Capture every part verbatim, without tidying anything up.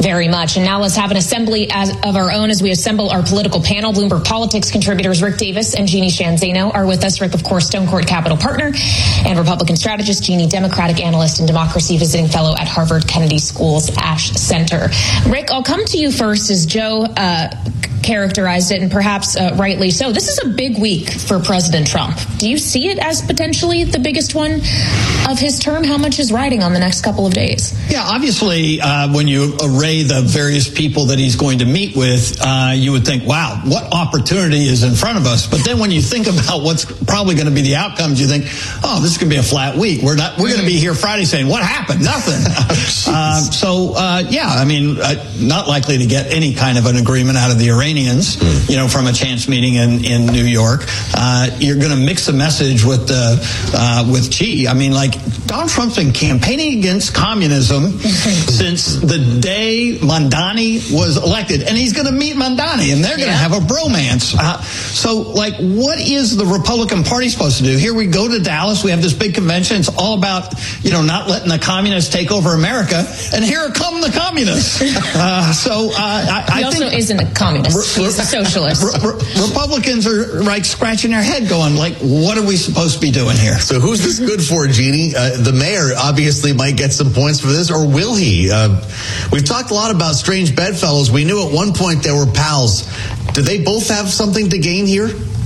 Very much. And now let's have an assembly as, of our own as we assemble our political panel. Bloomberg Politics contributors Rick Davis and Jeannie Sheehan Zaino are with us. Rick, of course, Stone Court Capital partner and Republican strategist. Jeannie, Democratic analyst and democracy visiting fellow at Harvard Kennedy School's Ash Center. Rick, I'll come to you first as Joe uh, characterized it, and perhaps uh, rightly so. This is a big week for President Trump. Do you see it as potentially the biggest one of his term? How much is riding on the next couple of days? Yeah, obviously, uh, when you array the various people that he's going to meet with, uh, you would think, wow, what opportunity is in front of us? But then when you think about what's probably going to be the outcomes, you think, oh, this is going to be a flat week. We're not. We're going to be here Friday saying, what happened? Nothing. uh, so, uh, yeah, I mean, uh, not likely to get any kind of an agreement out of the Iranians. You know, from a chance meeting in, in New York. Uh, you're going to mix the message with the, uh, with Xi. I mean, like, Donald Trump's been campaigning against communism since the day Mamdani was elected. And he's going to meet Mamdani, and they're going to yeah. have a bromance. Uh, so, like, what is the Republican Party supposed to do? Here we go to Dallas. We have this big convention. It's all about, you know, not letting the communists take over America. And here come the communists. Uh, so, uh, I, I he also think, isn't a communist. He's a socialist. Re- re- Republicans are like scratching their head going, like, what are we supposed to be doing here? So who's this good for, Jeannie? Uh, the mayor obviously might get some points for this, or will he? Uh, we've talked a lot about strange bedfellows. We knew at one point they were pals. Do they both have something to gain here?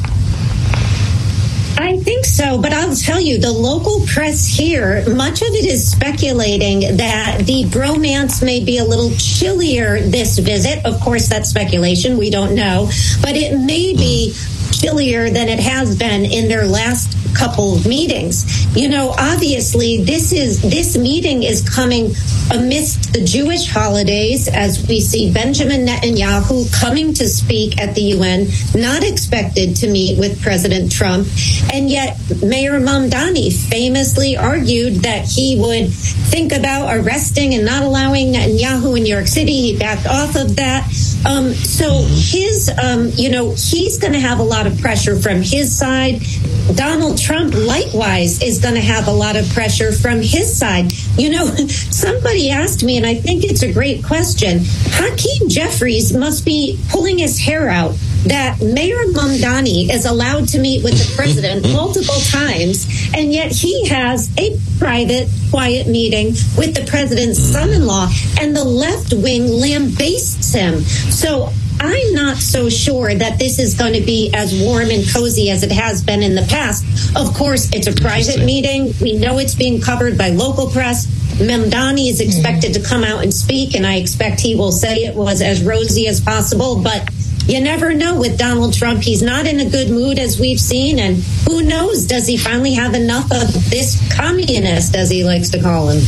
I think so, but I'll tell you, the local press here, much of it is speculating that the bromance may be a little chillier this visit. Of course, that's speculation. We don't know. But it may be chillier than it has been in their last couple of meetings. You know, obviously, this is this meeting is coming amidst the Jewish holidays, as we see Benjamin Netanyahu coming to speak at the U N, not expected to meet with President Trump. And yet Mayor Mamdani famously argued that he would think about arresting and not allowing Netanyahu in New York City. He backed off of that. Um, so his, um, you know, he's going to have a lot of pressure from his side. Donald Trump, likewise, is going to have a lot of pressure from his side. You know, somebody asked me, and I think it's a great question, Hakeem Jeffries must be pulling his hair out that Mayor Mamdani is allowed to meet with the president multiple times, and yet he has a private, quiet meeting with the president's son-in-law, and the left wing lambastes him. So I'm not so sure that this is going to be as warm and cozy as it has been in the past. Of course, it's a private meeting. We know it's being covered by local press. Mamdani is expected to come out and speak, and I expect he will say it was as rosy as possible. But you never know with Donald Trump. He's not in a good mood, as we've seen. And who knows, does he finally have enough of this communist, as he likes to call him?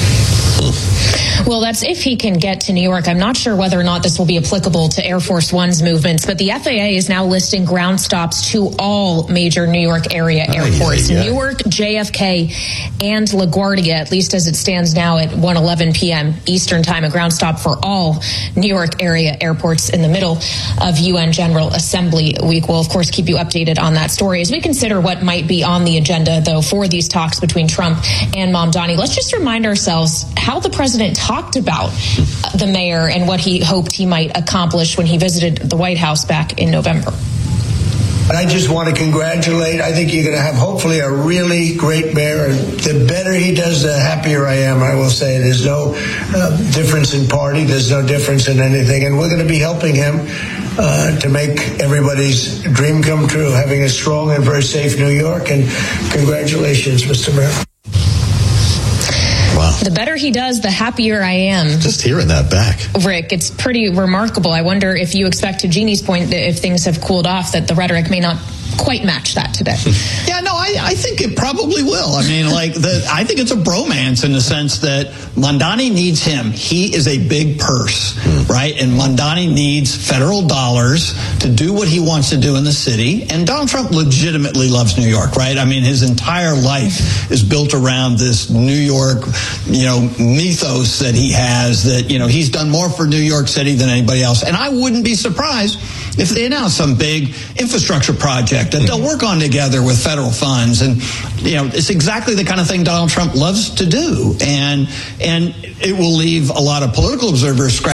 Well, that's if he can get to New York. I'm not sure whether or not this will be applicable to Air Force One's movements, but the F A A is now listing ground stops to all major New York area airports. Oh, yeah, yeah. Newark, J F K, and LaGuardia, at least as it stands now at one eleven p.m. Eastern Time, a ground stop for all New York area airports in the middle of U N General Assembly Week. We'll, of course, keep you updated on that story. As we consider what might be on the agenda, though, for these talks between Trump and Mamdani, let's just remind ourselves how the president talked about the mayor and what he hoped he might accomplish when he visited the White House back in November. I just want to congratulate. I think you're going to have hopefully a really great mayor. And the better he does, the happier I am, I will say. There's no uh, difference in party. There's no difference in anything. And we're going to be helping him uh, to make everybody's dream come true, having a strong and very safe New York. And congratulations, Mister Mayor. Wow. The better he does, the happier I am. Just hearing that back. Rick, it's pretty remarkable. I wonder if you expect, to Jeannie's point, that if things have cooled off, that the rhetoric may not quite match that today. Yeah, no, I, I think it probably will. I mean, like, the, I think it's a bromance in the sense that Mamdani needs him. He is a big purse, mm. right? And Mamdani needs federal dollars to do what he wants to do in the city. And Donald Trump legitimately loves New York, right? I mean, his entire life is built around this New York, you know, mythos that he has, that, you know, he's done more for New York City than anybody else. And I wouldn't be surprised if they announce some big infrastructure project that they'll work on together with federal funds. And, you know, it's exactly the kind of thing Donald Trump loves to do. And, and it will leave a lot of political observers scratching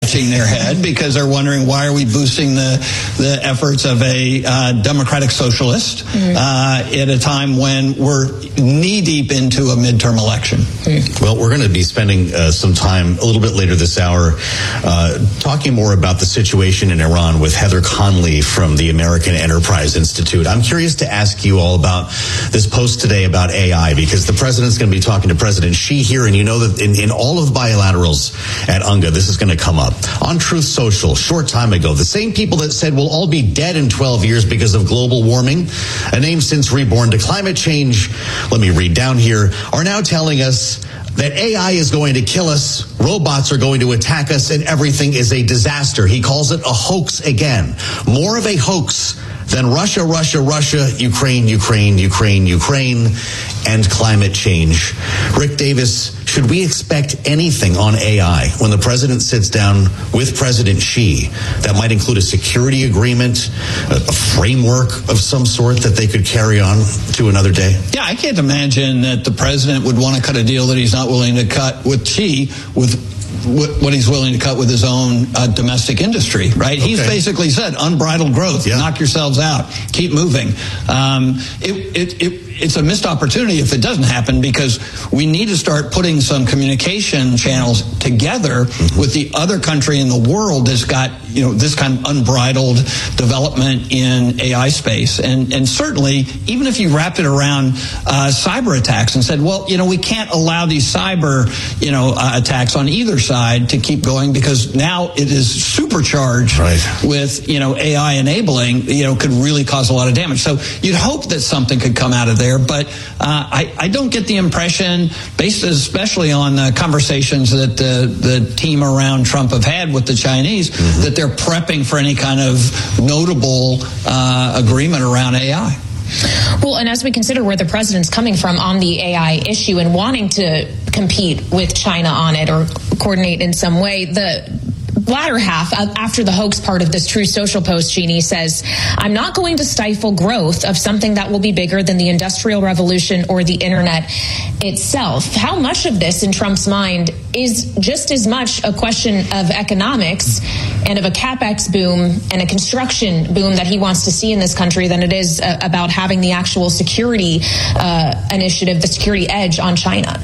scratching their head because they're wondering why are we boosting the the efforts of a uh, democratic socialist mm-hmm. uh, at a time when we're knee deep into a midterm election. Mm-hmm. Well, we're going to be spending uh, some time a little bit later this hour uh, talking more about the situation in Iran with Heather Conley from the American Enterprise Institute. I'm curious to ask you all about this post today about A I, because the president's going to be talking to President Xi here, and you know that in, in all of the bilaterals at U N G A, this is going to come up. On Truth Social, short time ago, the same people that said we'll all be dead in twelve years because of global warming, a name since reborn to climate change, let me read down here, are now telling us that A I is going to kill us, robots are going to attack us, and everything is a disaster. He calls it a hoax again. More of a hoax than Russia, Russia, Russia, Ukraine, Ukraine, Ukraine, Ukraine, and climate change. Rick Davis, should we expect anything on A I when the president sits down with President Xi that might include a security agreement, a framework of some sort that they could carry on to another day? Yeah, I can't imagine that the president would want to cut a deal that he's not willing to cut with Xi with what he's willing to cut with his own uh, domestic industry, right? Okay. He's basically said unbridled growth, yeah. Knock yourselves out, keep moving. Um, it, it, it, it's a missed opportunity if it doesn't happen, because we need to start putting some communication channels together mm-hmm. with the other country in the world that's got, you know, this kind of unbridled development in A I space. And, and certainly, even if you wrapped it around uh, cyber attacks and said, well, you know, we can't allow these cyber, you know, uh, attacks on either side to keep going, because now it is supercharged right. with, you know, A I enabling, you know, could really cause a lot of damage. So you'd hope that something could come out of there. But uh, I, I don't get the impression, based especially on the conversations that the, the team around Trump have had with the Chinese, mm-hmm. that they're prepping for any kind of notable uh, agreement around A I. Well, and as we consider where the president's coming from on the A I issue and wanting to compete with China on it or coordinate in some way, the latter half, after the hoax part of this Truth Social post, Jeannie says, I'm not going to stifle growth of something that will be bigger than the Industrial Revolution or the Internet itself. How much of this, in Trump's mind, is just as much a question of economics and of a capex boom and a construction boom that he wants to see in this country than it is uh, about having the actual security uh, initiative, the security edge on China?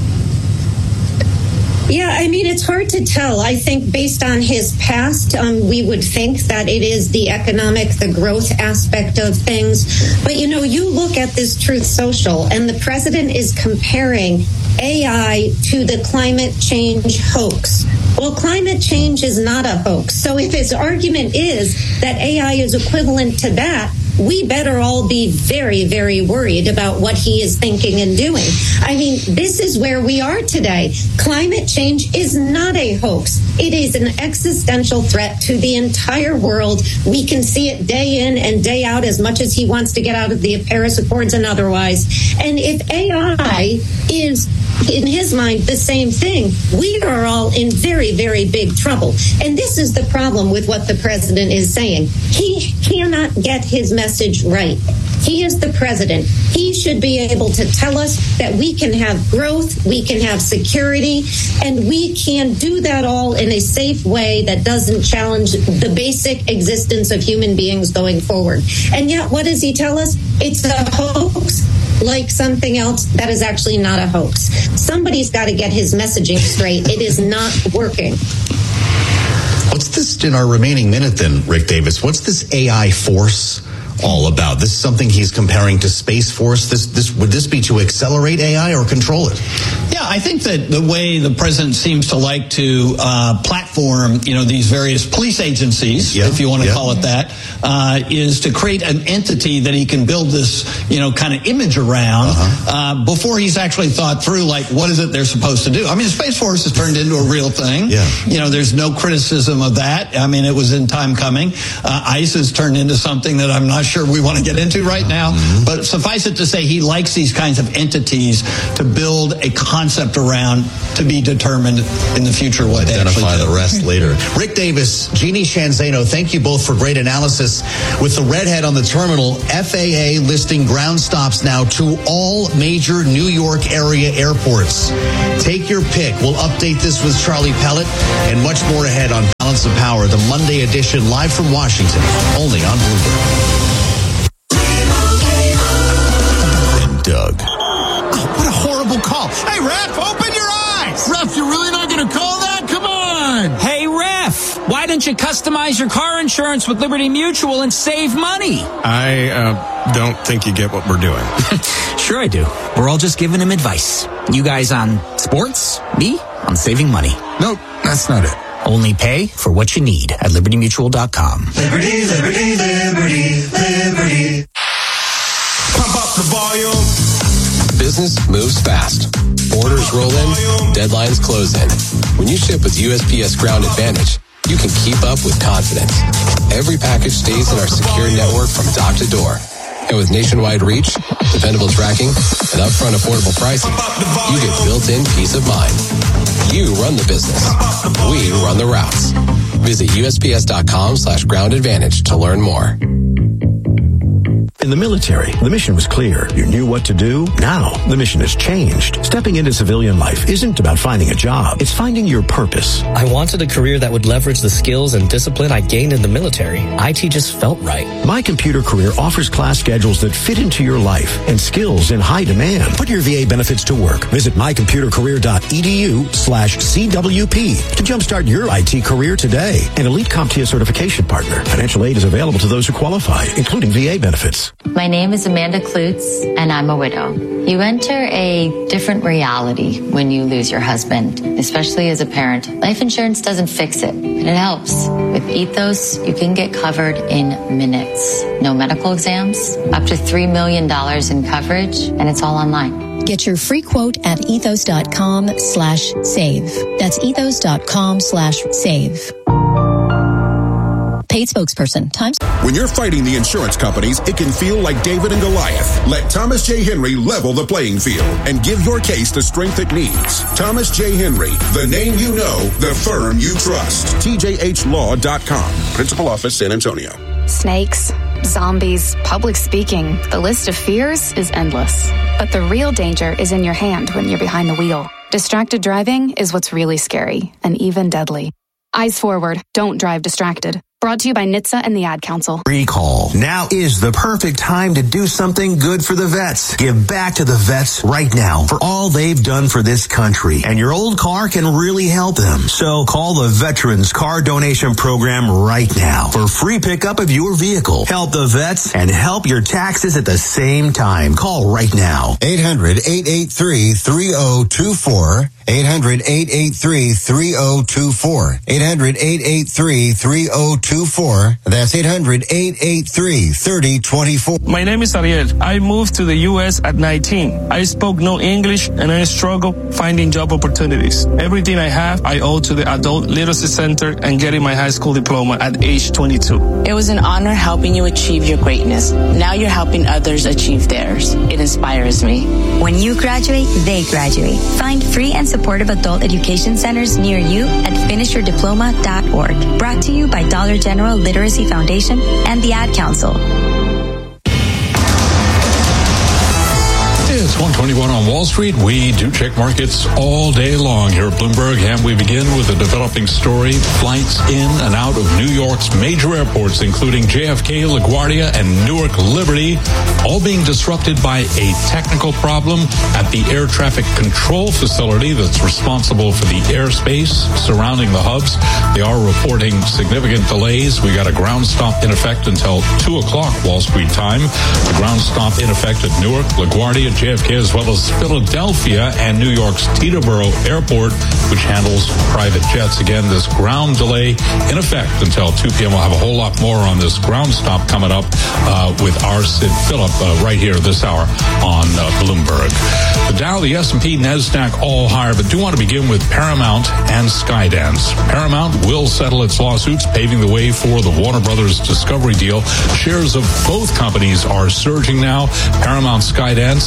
Yeah, I mean, it's hard to tell. I think based on his past, um, we would think that it is the economic, the growth aspect of things. But, you know, you look at this Truth Social, and the president is comparing A I to the climate change hoax. Well, climate change is not a hoax. So if his argument is that A I is equivalent to that, we better all be very, very worried about what he is thinking and doing. I mean, this is where we are today. Climate change is not a hoax. It is an existential threat to the entire world. We can see it day in and day out, as much as he wants to get out of the Paris Accords and otherwise. And if A I is, in his mind, the same thing, we are all in very, very big trouble. And this is the problem with what the president is saying. He cannot get his message right. He is the president. He should be able to tell us that we can have growth, we can have security, and we can do that all in a safe way that doesn't challenge the basic existence of human beings going forward. And yet, what does he tell us? It's a hoax, like something else that is actually not a hoax. Somebody's got to get his messaging straight. It is not working. What's this in our remaining minute then, Rick Davis? What's this A I force all about? This is something he's comparing to Space Force. This, this would this be to accelerate A I or control it? Yeah, I think that the way the president seems to like to uh, platform, you know, these various police agencies, yeah, if you want to yeah. call it that, uh, is to create an entity that he can build this, you know, kind of image around uh-huh. uh, before he's actually thought through, like, what is it they're supposed to do? I mean, Space Force has turned into a real thing. Yeah. You know, there's no criticism of that. I mean, it was in time coming. Uh, ICE has turned into something that I'm not sure we want to get into right now. Mm-hmm. But suffice it to say, he likes these kinds of entities to build a concept around to be determined in the future what they actually do. Identify the rest later. Rick Davis, Jeannie Shanzano, thank you both for great analysis. With the redhead on the terminal, F A A listing ground stops now to all major New York area airports. Take your pick. We'll update this with Charlie Pellet and much more ahead on Balance of Power, the Monday edition, live from Washington, only on Bloomberg. And Doug. Oh, what a horrible call. Hey, Ref, open your eyes. Ref, you're really not going to call that? Come on. Hey, Ref, why don't you customize your car insurance with Liberty Mutual and save money? I uh, don't think you get what we're doing. Sure I do. We're all just giving him advice. You guys on sports, me on saving money. Nope, that's not it. Only pay for what you need at liberty mutual dot com. Liberty, liberty, liberty, liberty. Pump up the volume. Business moves fast. Orders roll in, deadlines close in. When you ship with U S P S Ground Advantage, you can keep up with confidence. Every package stays in our secure network from dock to door. And with nationwide reach, dependable tracking, and upfront affordable pricing, you get built-in peace of mind. You run the business. We run the routes. Visit U S P S dot com slash ground advantage to learn more. In the military, the mission was clear. You knew what to do. Now, the mission has changed. Stepping into civilian life isn't about finding a job. It's finding your purpose. I wanted a career that would leverage the skills and discipline I gained in the military. I T just felt right. My Computer Career offers class schedules that fit into your life and skills in high demand. Put your V A benefits to work. Visit my computer career dot e d u slash C W P to jumpstart your I T career today. An Elite CompTIA certification partner. Financial aid is available to those who qualify, including V A benefits. My name is Amanda Klutz, and I'm a widow. You enter a different reality when you lose your husband, especially as a parent. Life insurance doesn't fix it, but it helps. With Ethos, you can get covered in minutes. No medical exams, up to three million dollars in coverage, and it's all online. Get your free quote at ethos dot com slash save. That's ethos dot com slash save. Paid spokesperson. Times. When you're fighting the insurance companies, it can feel like David and Goliath. Let Thomas J. Henry level the playing field and give your case the strength it needs. Thomas J. Henry, the name you know, the firm you trust. T J H law dot com. Principal Office, San Antonio. Snakes, zombies, public speaking. The list of fears is endless. But the real danger is in your hand when you're behind the wheel. Distracted driving is what's really scary and even deadly. Eyes forward. Don't drive distracted. Brought to you by N H T S A and the Ad Council. Recall. Now is the perfect time to do something good for the vets. Give back to the vets right now for all they've done for this country. And your old car can really help them. So call the Veterans Car Donation Program right now for free pickup of your vehicle. Help the vets and help your taxes at the same time. Call right now. eight hundred, eight eight three, three oh two four. eight hundred, eight eight three, three oh two four. eight hundred, eight eight three, three oh two four. That's eight hundred, eight eight three, three oh two four. My name is Ariel. I moved to the U S at nineteen. I spoke no English and I struggled finding job opportunities. Everything I have, I owe to the Adult Literacy Center and getting my high school diploma at age twenty-two. It was an honor helping you achieve your greatness. Now you're helping others achieve theirs. It inspires me. When you graduate, they graduate. Find free and supportive adult education centers near you at finish your diploma dot org. Brought to you by Dollar General Literacy Foundation and the Ad Council. It's one twenty-one on Wall Street. We do check markets all day long here at Bloomberg, and we begin with a developing story. Flights in and out of New York's major airports, including J F K, LaGuardia, and Newark Liberty, all being disrupted by a technical problem at the air traffic control facility that's responsible for the airspace surrounding the hubs. They are reporting significant delays. We got a ground stop in effect until two o'clock Wall Street time. The ground stop in effect at Newark, LaGuardia, J F K, as well as Philadelphia and New York's Teterboro Airport, which handles private jets. Again, this ground delay in effect until two p.m. We'll have a whole lot more on this ground stop coming up uh, with our Sid Phillip uh, right here this hour on uh, Bloomberg. The Dow, the S and P, NASDAQ all higher, but do want to begin with Paramount and Skydance. Paramount will settle its lawsuits, paving the way for the Warner Brothers Discovery deal. Shares of both companies are surging now. Paramount Skydance is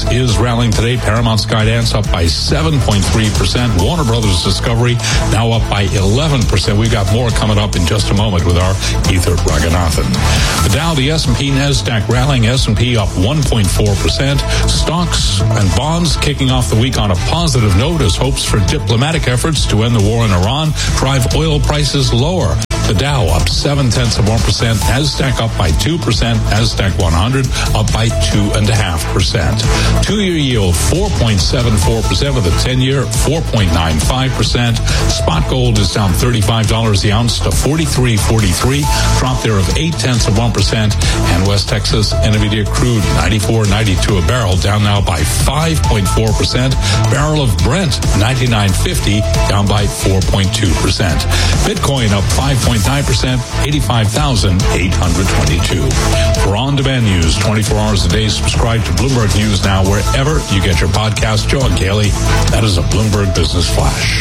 rallying today. Paramount Skydance up by seven point three percent. Warner Brothers Discovery now up by eleven percent. We've got more coming up in just a moment with our Geetha Ranganathan. The Dow, the S and P, NASDAQ rallying. S and P up one point four percent. Stocks and bonds kicking off the week on a positive note as hopes for diplomatic efforts to end the war in Iran drive oil prices lower. The Dow up seven tenths of one percent. NASDAQ up by two percent. NASDAQ one hundred up by two and a half percent. Two-year yield four point seven four percent with a ten-year four point nine five percent. Spot gold is down thirty-five dollars the ounce to forty-three forty-three. Drop there of eight tenths of one percent. And West Texas Intermediate crude ninety-four ninety-two a barrel, down now by five point four percent. Barrel of Brent ninety-nine fifty, down by four point two percent. Bitcoin up five point nine percent, eighty-five thousand eight hundred twenty-two. For on-demand news, twenty-four hours a day, subscribe to Bloomberg News Now wherever you get your podcast. Joe and Kaylee, that is a Bloomberg Business Flash.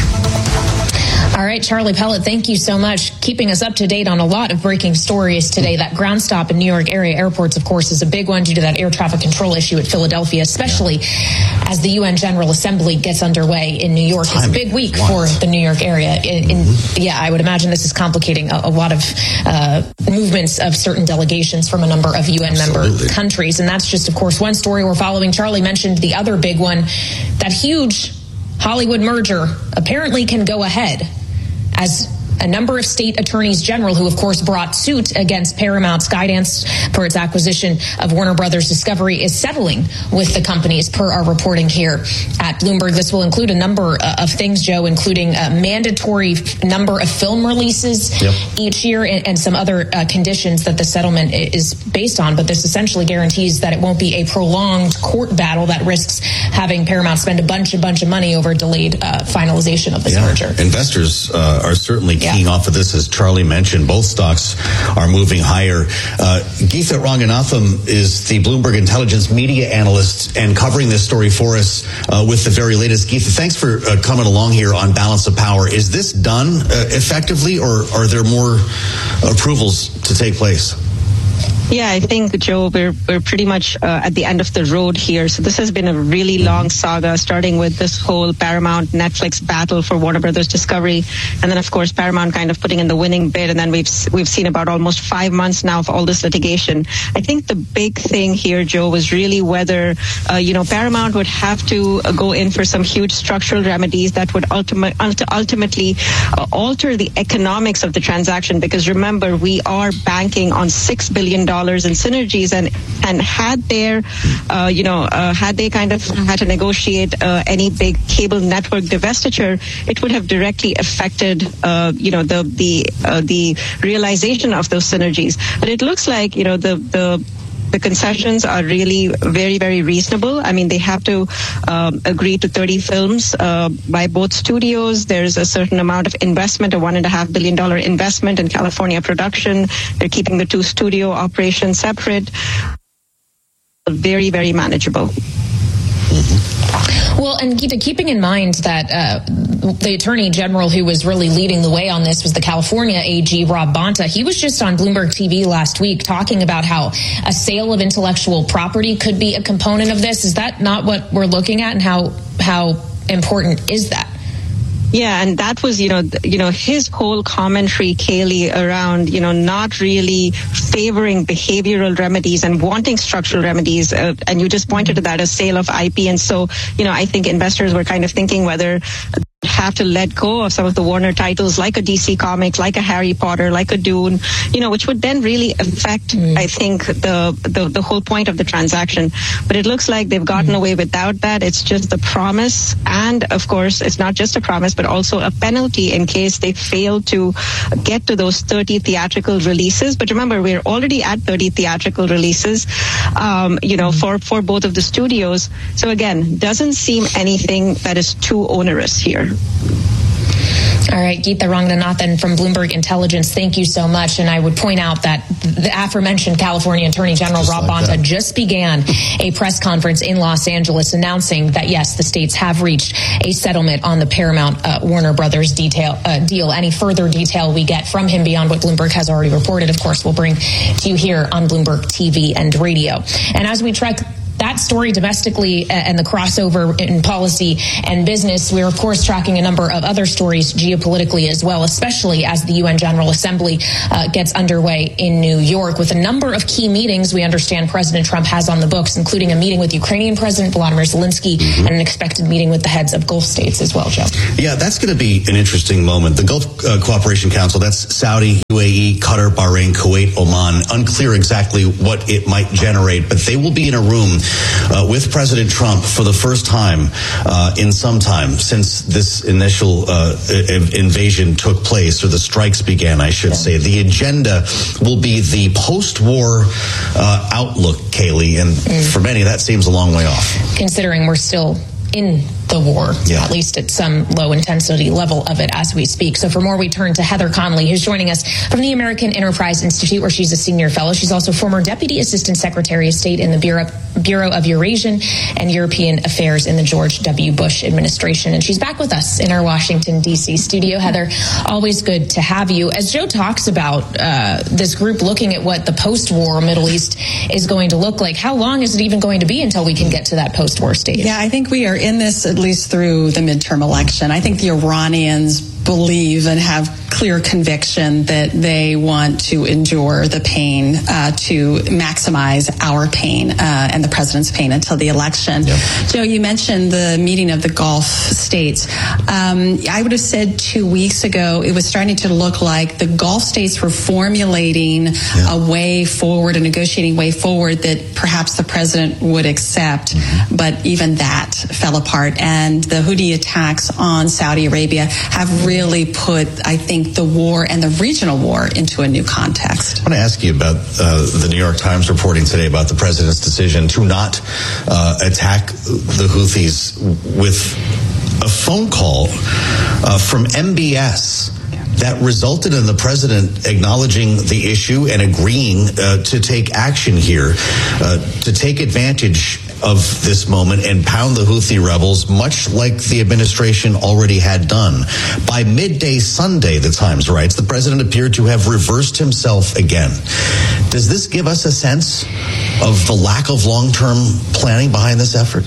All right, Charlie Pellet, thank you so much. Keeping us up to date on a lot of breaking stories today. That ground stop in New York area airports, of course, is a big one due to that air traffic control issue at Philadelphia, especially yeah. as the U N General Assembly gets underway in New York. It's a big week for the New York area. In, in, mm-hmm. Yeah, I would imagine this is complicating a, a lot of uh, movements of certain delegations from a number of U N Absolutely. member countries. And that's just, of course, one story we're following. Charlie mentioned the other big one. That huge Hollywood merger apparently can go ahead, as a number of state attorneys general who, of course, brought suit against Paramount Skydance for its acquisition of Warner Brothers Discovery is settling with the companies, per our reporting here at Bloomberg. This will include a number of things, Joe, including a mandatory number of film releases yep. each year and, and some other uh, conditions that the settlement is based on. But this essentially guarantees that it won't be a prolonged court battle that risks having Paramount spend a bunch, a bunch of money over delayed uh, finalization of this yeah. merger. Investors uh, are certainly keying yeah. off of this, as Charlie mentioned. Both stocks are moving higher. Uh, Geetha Ranganathan is the Bloomberg Intelligence media analyst and covering this story for us uh, with the very latest. Geetha, thanks for uh, coming along here on Balance of Power. Is this done uh, effectively, or are there more approvals to take place? Yeah, I think, Joe, we're we're pretty much uh, at the end of the road here. So this has been a really long saga, starting with this whole Paramount Netflix battle for Warner Brothers Discovery, and then of course Paramount kind of putting in the winning bid, and then we've we've seen about almost five months now of all this litigation. I think the big thing here, Joe, was really whether uh, you know Paramount would have to uh, go in for some huge structural remedies that would ultimate, ultimately uh, alter the economics of the transaction. Because remember, we are banking on six billion dollars dollars in synergies, and and had there, uh, you know, uh, had they kind of had to negotiate uh, any big cable network divestiture, it would have directly affected, uh, you know, the the uh, the realization of those synergies. But it looks like, you know, the the. The concessions are really very, very reasonable. I mean, they have to um, agree to thirty films uh, by both studios. There's a certain amount of investment, a one and a half billion dollar investment in California production. They're keeping the two studio operations separate. Very, very manageable. Mm-hmm. Well, and Geetha, keeping in mind that uh, the Attorney General who was really leading the way on this was the California A G, Rob Bonta. He was just on Bloomberg T V last week talking about how a sale of intellectual property could be a component of this. Is that not what we're looking at, and how how important is that? Yeah, and that was, you know, you know, his whole commentary, Kaylee, around, you know, not really favoring behavioral remedies and wanting structural remedies. Uh, and you just pointed to that as sale of I P. And so, you know, I think investors were kind of thinking whether have to let go of some of the Warner titles, like a D C Comics, like a Harry Potter, like a Dune, you know, which would then really affect, mm. I think, the, the the whole point of the transaction. But it looks like they've gotten mm. away without that. It's just the promise. And, of course, it's not just a promise, but also a penalty in case they fail to get to those thirty theatrical releases. But remember, we're already at thirty theatrical releases, um, you know, mm. for, for both of the studios. So, again, doesn't seem anything that is too onerous here. All right, Geetha Ranganathan from Bloomberg Intelligence, thank you so much. And I would point out that the aforementioned California Attorney General just Rob like Bonta that. just began a press conference in Los Angeles announcing that, yes, the states have reached a settlement on the Paramount uh, Warner Brothers detail, uh, deal. Any further detail we get from him beyond what Bloomberg has already reported, of course, we'll bring to you here on Bloomberg T V and radio. And as we track that story domestically and the crossover in policy and business, we're of course tracking a number of other stories geopolitically as well, especially as the U N General Assembly uh, gets underway in New York with a number of key meetings we understand President Trump has on the books, including a meeting with Ukrainian President Volodymyr Zelensky mm-hmm. and an expected meeting with the heads of Gulf states as well, Joe. Yeah, that's going to be an interesting moment. The Gulf uh, Cooperation Council, that's Saudi, U A E, Qatar, Bahrain, Kuwait, Oman. Unclear exactly what it might generate, but they will be in a room uh, with President Trump for the first time uh, in some time since this initial uh, invasion took place, or the strikes began, I should say. The agenda will be the post-war uh, outlook, Kaylee, and mm. for many that seems a long way off. Considering we're still in the war, yeah. at least at some low intensity level of it as we speak. So for more, we turn to Heather Conley, who's joining us from the American Enterprise Institute, where she's a senior fellow. She's also former Deputy Assistant Secretary of State in the Bureau, Bureau of Eurasian and European Affairs in the George W. Bush administration. And she's back with us in our Washington, D C studio. Heather, always good to have you. As Joe talks about uh, this group looking at what the post-war Middle East is going to look like, how long is it even going to be until we can get to that post-war stage? Yeah, I think we are in this at least through the midterm election. I think the Iranians believe and have clear conviction that they want to endure the pain uh, to maximize our pain uh, and the president's pain until the election. Yep. Joe, you mentioned the meeting of the Gulf states. Um, I would have said two weeks ago it was starting to look like the Gulf states were formulating yeah. a way forward, a negotiating way forward that perhaps the president would accept, mm-hmm. but even that fell apart. And the Houthi attacks on Saudi Arabia have really put, I think, the war and the regional war into a new context. I want to ask you about uh, the New York Times reporting today about the president's decision to not uh, attack the Houthis with a phone call uh, from M B S that resulted in the president acknowledging the issue and agreeing uh, to take action here, uh, to take advantage of this moment and pound the Houthi rebels, much like the administration already had done. By midday Sunday, the Times writes, the president appeared to have reversed himself again. Does this give us a sense of the lack of long-term planning behind this effort?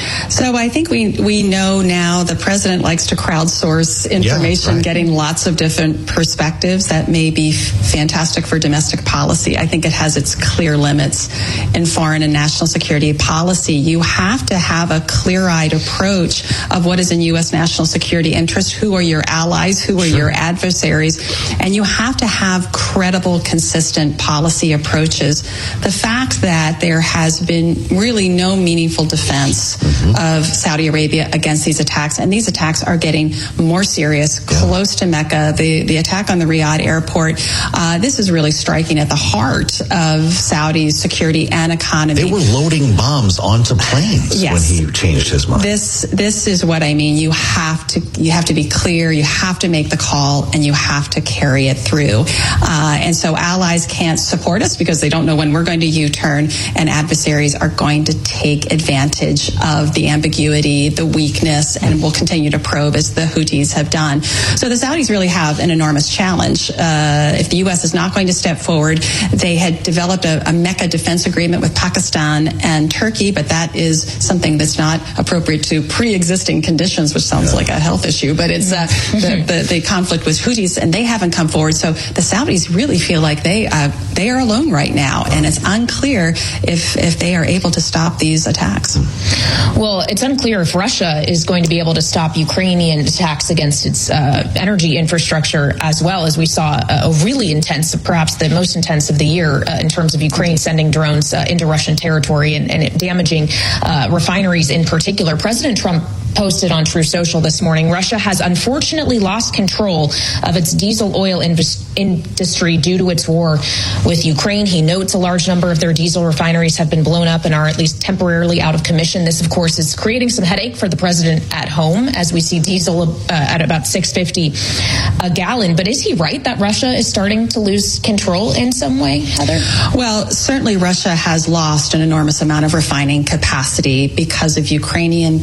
So I think we we know now the president likes to crowdsource information, yeah, right. getting lots of different perspectives. That may be fantastic for domestic policy. I think it has its clear limits in foreign and national security policy. You have to have a clear-eyed approach of what is in U S national security interest, who are your allies, who are sure. your adversaries, and you have to have credible, consistent policy approaches. The fact that there has been really no meaningful defense Mm-hmm. of Saudi Arabia against these attacks, and these attacks are getting more serious, yeah. close to Mecca. The the attack on the Riyadh airport, uh, this is really striking at the heart of Saudi's security and economy. They were loading bombs onto planes yes. when he changed his mind. This this is what I mean. You have to you have to be clear. You have to make the call, and you have to carry it through. Uh, and so allies can't support us because they don't know when we're going to U-turn, and adversaries are going to take advantage of of the ambiguity, the weakness, and will continue to probe as the Houthis have done. So the Saudis really have an enormous challenge. Uh, if the U S is not going to step forward, they had developed a, a Mecca defense agreement with Pakistan and Turkey, but that is something that's not appropriate to pre-existing conditions, which sounds yeah. like a health issue, but it's uh, the, the, the conflict with Houthis, and they haven't come forward. So the Saudis really feel like they uh, they are alone right now, and it's unclear if if they are able to stop these attacks. Well, it's unclear if Russia is going to be able to stop Ukrainian attacks against its uh, energy infrastructure, as well as we saw a really intense, perhaps the most intense of the year uh, in terms of Ukraine sending drones uh, into Russian territory and, and it damaging uh, refineries in particular. President Trump posted on True Social this morning, Russia has unfortunately lost control of its diesel oil inv- industry due to its war with Ukraine. He notes a large number of their diesel refineries have been blown up and are at least temporarily out of commission. This, of course, is creating some headache for the president at home as we see diesel uh, at about six fifty a gallon. But is he right that Russia is starting to lose control in some way, Heather? Well, certainly Russia has lost an enormous amount of refining capacity because of Ukrainian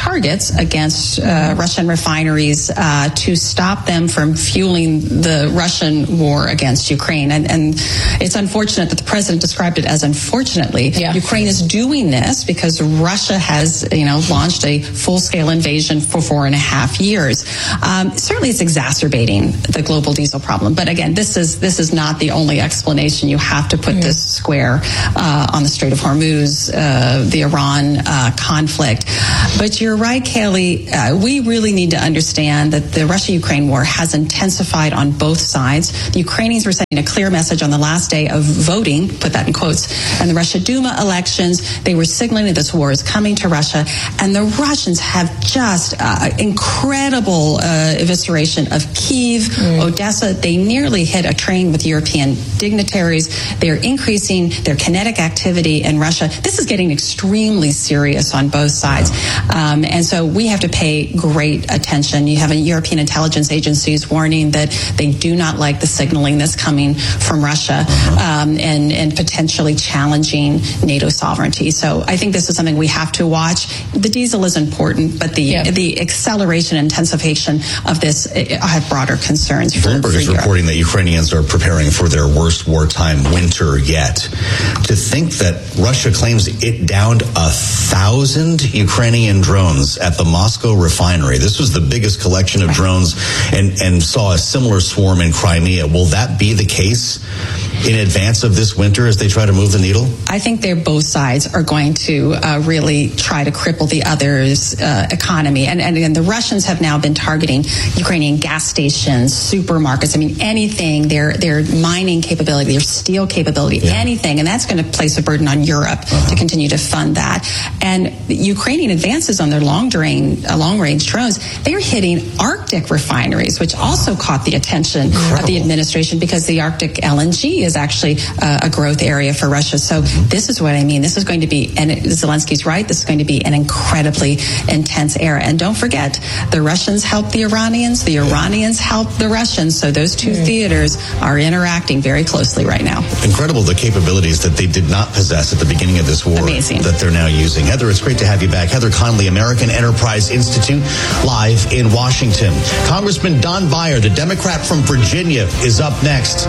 targets against uh, Russian refineries uh, to stop them from fueling the Russian war against Ukraine. And, and it's unfortunate that the president described it as unfortunately. Yeah. Ukraine is doing this because Russia has, you know, launched a full-scale invasion for four and a half years. Um, certainly it's exacerbating the global diesel problem. But again, this is this is not the only explanation. You have to put mm. this square uh, on the Strait of Hormuz, uh, the Iran uh, conflict. But you're right, Kaylee. Uh, we really need to understand that the Russia-Ukraine war has intensified on both sides. The Ukrainians were sending a clear message on the last day of voting, put that in quotes, and the Russia Duma elections. They were signaling that this war is coming to Russia. And the Russians have just uh, incredible uh, evisceration of Kyiv, mm. Odessa. They nearly hit a train with European dignitaries. They're increasing their kinetic activity in Russia. This is getting extremely serious on both sides. Um, and so we have to pay great attention. You have a European intelligence agencies warning that they do not like the signaling that's coming from Russia um, and, and potentially challenging NATO sovereignty. So I think this is something we have to watch. The diesel is important, but the yeah. the acceleration and intensification of this, I have broader concerns for, Bloomberg for is Europe. reporting that Ukrainians are preparing for their worst wartime winter yet. To think that Russia claims it downed a thousand Ukrainian drones at the Moscow refinery. This was the biggest collection of drones and, and saw a similar swarm in Crimea. Will that be the case in advance of this winter as they try to move the needle? I think they're both sides are going to uh, really try to cripple the other's uh, economy. And, and again, the Russians have now been targeting Ukrainian gas stations, supermarkets. I mean, anything, their their mining capability, their steel capability, yeah. anything. And that's going to place a burden on Europe uh-huh. to continue to fund that. And the Ukrainian advances on their long range, uh, long range drones, they're hitting Arctic refineries, which also caught the attention Incredible. of the administration because the Arctic L N G is actually uh, a growth area for Russia. So this is what I mean. This is going to be, and Zelensky's right, this is going to be an incredibly intense era. And don't forget, the Russians help the Iranians, the Iranians help the Russians. So those two mm. theaters are interacting very closely right now. Incredible the capabilities that they did not possess at the beginning of this war Amazing. that they're now using. Heather, it's great to have you back. Heather Conley, American Enterprise Institute, live in Washington. Congressman Don Beyer, the Democrat from Virginia, is up next.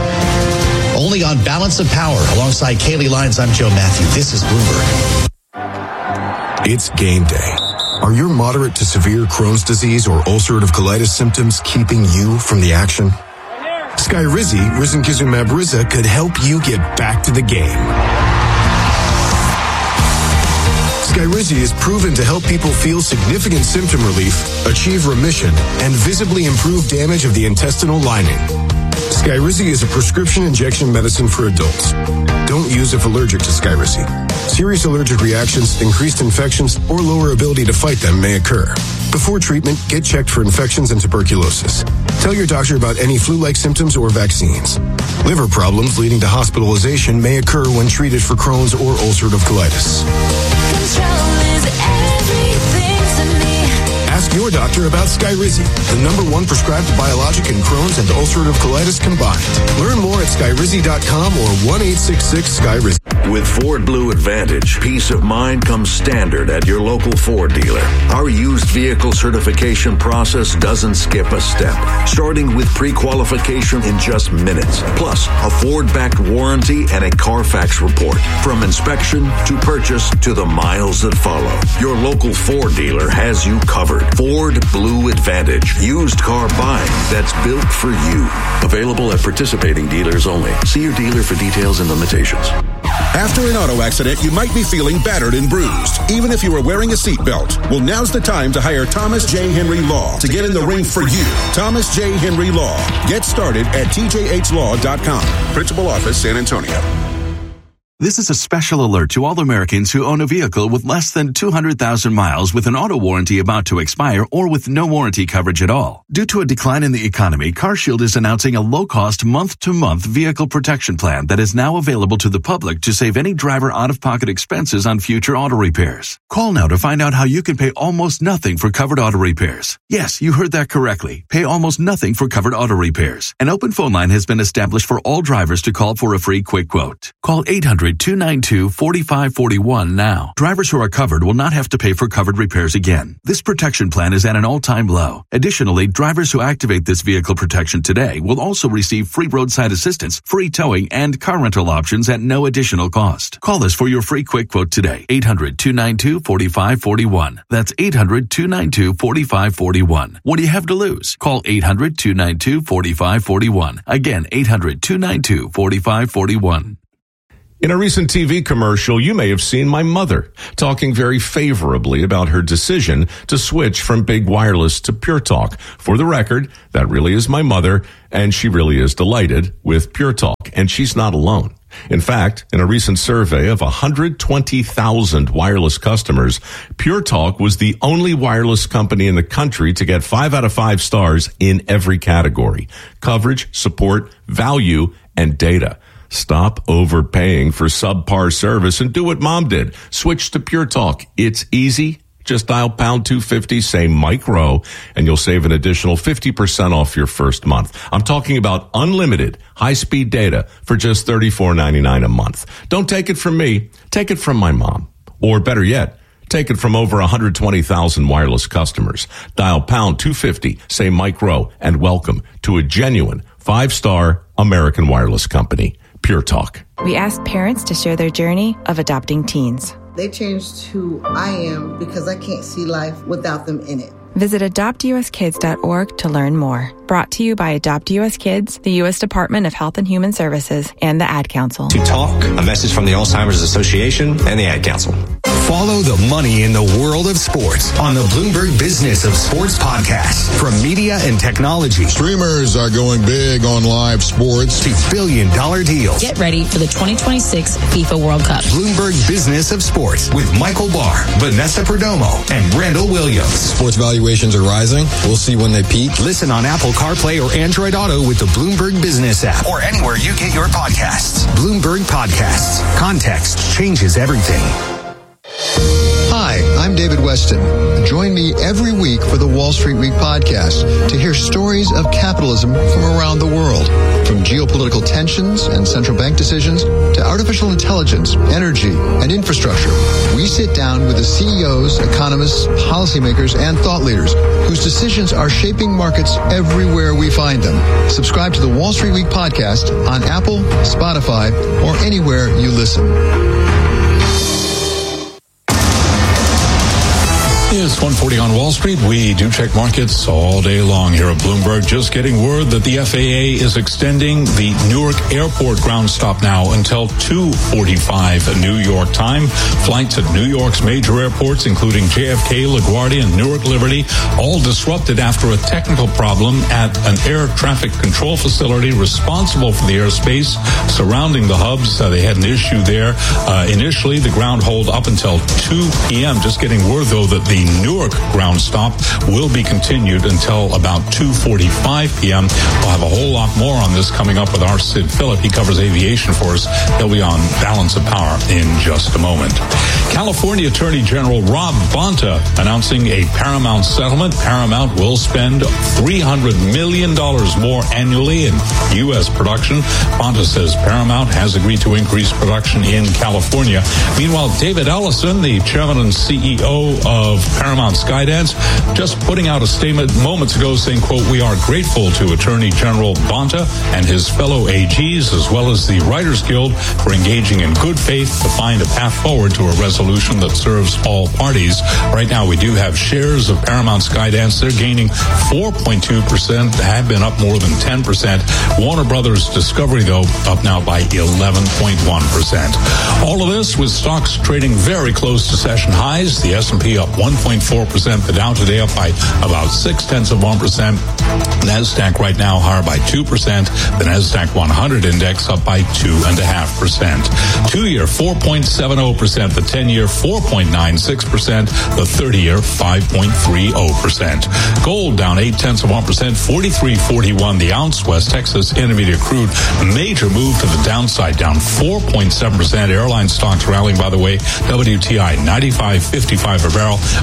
Only on Balance of Power. Alongside Kaylee Lyons, I'm Joe Matthew. This is Bloomberg. It's game day. Are your moderate to severe Crohn's disease or ulcerative colitis symptoms keeping you from the action? Skyrizi, risankizumab Riza, could help you get back to the game. Skyrizi is proven to help people feel significant symptom relief, achieve remission, and visibly improve damage of the intestinal lining. Skyrizi is a prescription injection medicine for adults. Don't use if allergic to Skyrizi. Serious allergic reactions, increased infections, or lower ability to fight them may occur. Before treatment, get checked for infections and tuberculosis. Tell your doctor about any flu-like symptoms or vaccines. Liver problems leading to hospitalization may occur when treated for Crohn's or ulcerative colitis. Control is everything to me. Ask your doctor about Skyrizi, the number one prescribed biologic in Crohn's and ulcerative colitis combined. Learn more at skyrizi dot com or one eight six six Skyrizi. With Ford Blue Advantage, peace of mind comes standard at your local Ford dealer. Our used vehicle certification process doesn't skip a step, starting with pre-qualification in just minutes, plus a Ford-backed warranty and a Carfax report. From inspection to purchase to the miles that follow, your local Ford dealer has you covered. Ford Blue Advantage, used car buying that's built for you. Available at participating dealers only. See your dealer for details and limitations. After an auto accident, you might be feeling battered and bruised, even if you were wearing a seatbelt. Well, now's the time to hire Thomas J. Henry Law to get in the ring for you. Thomas J. Henry Law. Get started at T J H law dot com. Principal Office, San Antonio. This is a special alert to all Americans who own a vehicle with less than two hundred thousand miles with an auto warranty about to expire or with no warranty coverage at all. Due to a decline in the economy, CarShield is announcing a low-cost month-to-month vehicle protection plan that is now available to the public to save any driver out-of-pocket expenses on future auto repairs. Call now to find out how you can pay almost nothing for covered auto repairs. Yes, you heard that correctly. Pay almost nothing for covered auto repairs. An open phone line has been established for all drivers to call for a free quick quote. Call eight hundred hundred, two nine two, four five four one now. Drivers who are covered will not have to pay for covered repairs again. This protection plan is at an all-time low. Additionally, drivers who activate this vehicle protection today will also receive free roadside assistance, free towing, and car rental options at no additional cost. Call us for your free quick quote today. eight hundred, two nine two, four five four one. That's eight hundred, two nine two, four five four one. What do you have to lose? Call eight hundred, two nine two, four five four one. Again, eight hundred, two nine two, four five four one. In a recent T V commercial, you may have seen my mother talking very favorably about her decision to switch from Big Wireless to Pure Talk. For the record, that really is my mother, and she really is delighted with Pure Talk, and she's not alone. In fact, in a recent survey of one hundred twenty thousand wireless customers, Pure Talk was the only wireless company in the country to get five out of five stars in every category: coverage, support, value, and data. Stop overpaying for subpar service and do what Mom did. Switch to Pure Talk. It's easy. Just dial pound two fifty, say Mike Rowe, and you'll save an additional fifty percent off your first month. I'm talking about unlimited high-speed data for just thirty-four ninety-nine a month. Don't take it from me. Take it from my mom. Or better yet, take it from over one hundred twenty thousand wireless customers. Dial pound two fifty, say Mike Rowe, and welcome to a genuine five-star American wireless company. Pure Talk. We asked parents to share their journey of adopting teens. They changed who I am because I can't see life without them in it. Visit adopt u s kids dot org to learn more. Brought to you by Adopt U S Kids, the U S Department of Health and Human Services, and the Ad Council. To Talk, a message from the Alzheimer's Association and the Ad Council. Follow the money in the world of sports on the Bloomberg Business of Sports podcast. From media and technology. Streamers are going big on live sports. To billion dollar deals. Get ready for the twenty twenty-six FIFA World Cup. Bloomberg Business of Sports with Michael Barr, Vanessa Perdomo, and Randall Williams. Sports valuations are rising. We'll see when they peak. Listen on Apple CarPlay or Android Auto with the Bloomberg Business app or anywhere you get your podcasts. Bloomberg Podcasts. Context changes everything. Hi, I'm David Weston. Join me every week for the Wall Street Week podcast to hear stories of capitalism from around the world. From geopolitical tensions and central bank decisions to artificial intelligence, energy, and infrastructure, we sit down with the C E Os, economists, policymakers, and thought leaders whose decisions are shaping markets everywhere we find them. Subscribe to the Wall Street Week podcast on Apple, Spotify, or anywhere you listen. It's one forty on Wall Street. We do check markets all day long here at Bloomberg. Just getting word that the F A A is extending the Newark Airport ground stop now until two forty-five New York time. Flights at New York's major airports, including J F K, LaGuardia, and Newark Liberty, all disrupted after a technical problem at an air traffic control facility responsible for the airspace surrounding the hubs. Uh, they had an issue there. Uh, initially, the ground hold up until two p.m. Just getting word, though, that the Newark ground stop will be continued until about two forty-five p.m. We'll have a whole lot more on this coming up with our Sid Phillip. He covers aviation for us. He'll be on Balance of Power in just a moment. California Attorney General Rob Bonta announcing a Paramount settlement. Paramount will spend three hundred million dollars more annually in U S production. Bonta says Paramount has agreed to increase production in California. Meanwhile, David Ellison, the chairman and C E O of Paramount Skydance, just putting out a statement moments ago saying, quote, "We are grateful to Attorney General Bonta and his fellow A Gs, as well as the Writers Guild, for engaging in good faith to find a path forward to a resolution that serves all parties." Right now, we do have shares of Paramount Skydance. They're gaining four point two percent, have been up more than ten percent. Warner Brothers Discovery, though, up now by eleven point one percent. All of this with stocks trading very close to session highs. The S and P up one point four percent. The Dow today up by about six tenths of one percent. NASDAQ right now higher by two percent. The NASDAQ one hundred index up by two point five percent. Two-year four point seven zero percent. The ten-year four point nine six percent. The thirty-year five point three zero percent. Gold down eight tenths of one percent. forty-three forty-one the ounce. West Texas Intermediate crude major move to the downside, down four point seven percent. Airline stocks rallying, by the way. W T I ninety-five fifty-five a barrel.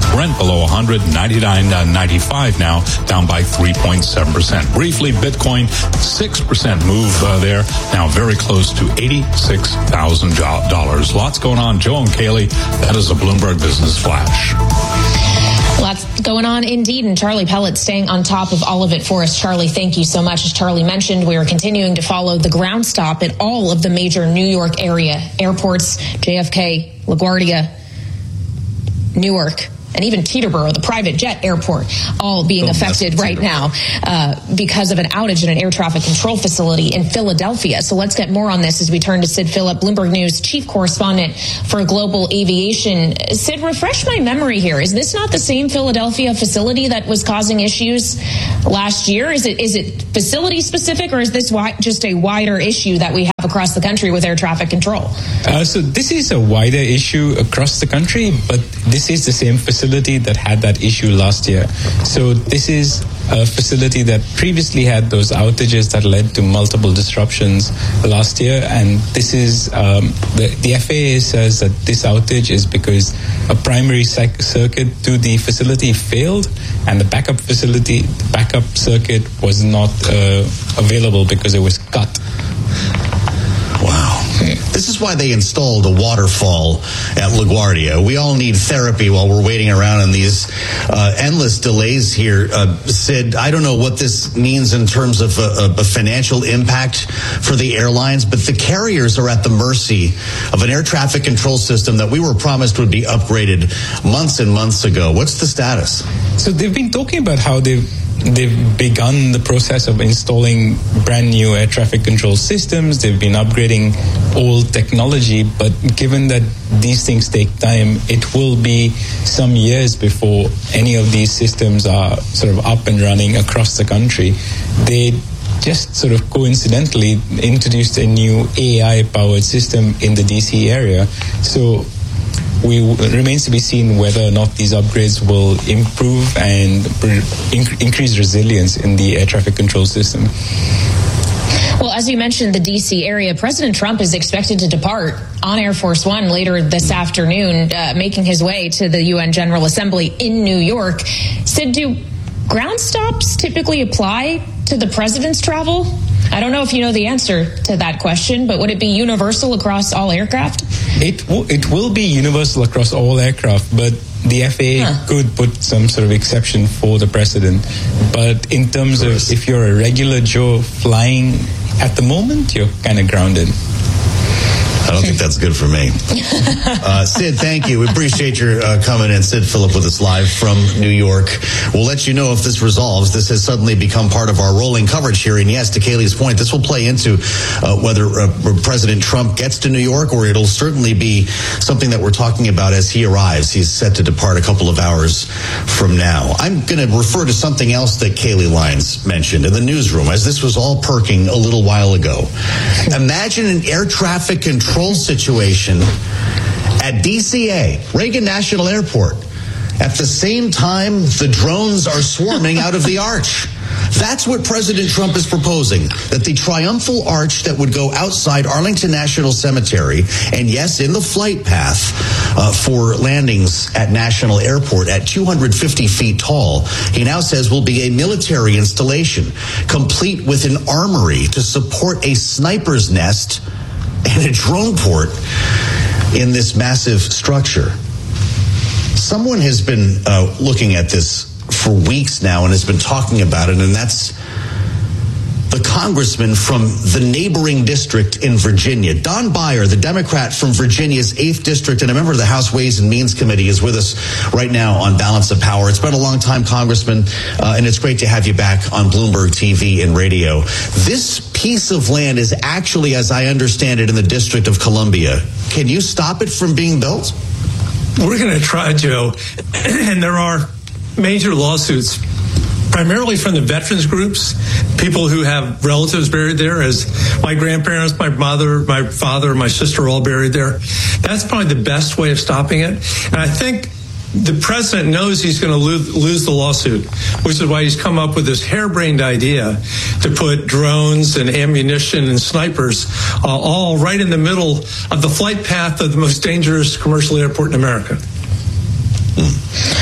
Brent below one hundred, ninety-nine ninety-five now, down by three point seven percent. Briefly, Bitcoin, six percent move uh, there, now very close to eighty-six thousand dollars. Lots going on. Joe and Kaylee, that is a Bloomberg Business Flash. Lots going on indeed, and Charlie Pellet staying on top of all of it for us. Charlie, thank you so much. As Charlie mentioned, we are continuing to follow the ground stop at all of the major New York area airports, J F K, LaGuardia, Newark, and even Teterboro, the private jet airport, all being Don't affected right now uh, because of an outage in an air traffic control facility in Philadelphia. So let's get more on this as we turn to Sid Phillip, Bloomberg News chief correspondent for global aviation. Sid, refresh my memory here. Is this not the same Philadelphia facility that was causing issues last year? Is it is it facility specific, or is this wi- just a wider issue that we have across the country with air traffic control? Uh, so this is a wider issue across the country, but this is the same facility that had that issue last year. So this is a facility that previously had those outages that led to multiple disruptions last year, and this is um, the, the F A A says that this outage is because a primary sec- circuit to the facility failed, and the backup facility, the backup circuit was not uh, available because it was cut. Wow. This is why they installed a waterfall at LaGuardia. We all need therapy while we're waiting around in these uh, endless delays here. Uh, Sid, I don't know what this means in terms of a, a financial impact for the airlines, but the carriers are at the mercy of an air traffic control system that we were promised would be upgraded months and months ago. What's the status? So they've been talking about how they've They've begun the process of installing brand new air traffic control systems. They've been upgrading old technology, but given that these things take time, it will be some years before any of these systems are sort of up and running across the country. They just sort of coincidentally introduced a new A I-powered system in the D C area. So We, it remains to be seen whether or not these upgrades will improve and inc- increase resilience in the air traffic control system. Well, as you mentioned, the D C area, President Trump is expected to depart on Air Force One later this afternoon, uh, making his way to the U N General Assembly in New York. Sid, do ground stops typically apply to the president's travel? I don't know if you know the answer to that question, but would it be universal across all aircraft? It w- it will be universal across all aircraft, but the F A A huh. could put some sort of exception for the president. But in terms of, of if you're a regular Joe flying at the moment, you're kind of grounded. I don't think that's good for me. Uh, Sid, thank you. We appreciate your uh, coming in. Sid Phillip with us live from New York. We'll let you know if this resolves. This has suddenly become part of our rolling coverage here. And yes, to Kaylee's point, this will play into uh, whether uh, President Trump gets to New York, or it'll certainly be something that we're talking about as he arrives. He's set to depart a couple of hours from now. I'm going to refer to something else that Kaylee Lyons mentioned in the newsroom as this was all perking a little while ago. Imagine an air traffic control situation at D C A, Reagan National Airport. At the same time, the drones are swarming out of the arch. That's what President Trump is proposing, that the triumphal arch that would go outside Arlington National Cemetery, and yes, in the flight path uh, for landings at National Airport at two hundred fifty feet tall, he now says will be a military installation, complete with an armory to support a sniper's nest and a drone port in this massive structure. Someone has been uh, looking at this for weeks now and has been talking about it, and that's the congressman from the neighboring district in Virginia. Don Beyer, the Democrat from Virginia's eighth District and a member of the House Ways and Means Committee, is with us right now on Balance of Power. It's been a long time, Congressman, uh, and it's great to have you back on Bloomberg T V and radio. This piece of land is actually, as I understand it, in the District of Columbia. Can you stop it from being built? We're going to try, Joe, and there are major lawsuits, primarily from the veterans groups, people who have relatives buried there, as my grandparents, my mother, my father, my sister are all buried there. That's probably the best way of stopping it. And I think the president knows he's going to lose, lose the lawsuit, which is why he's come up with this harebrained idea to put drones and ammunition and snipers uh, all right in the middle of the flight path of the most dangerous commercial airport in America. Hmm.